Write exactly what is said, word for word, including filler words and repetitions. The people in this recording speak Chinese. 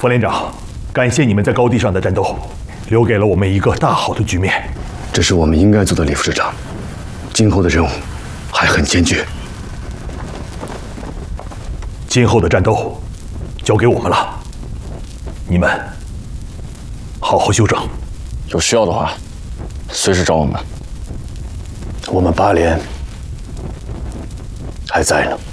副连长，感谢你们在高地上的战斗，留给了我们一个大好的局面。 这是我们应该做的，李副师长。今后的任务还很艰巨。 今后的战斗交给我们了，你们好好休整。 有需要的话，随时找我们。 我们八连还在呢。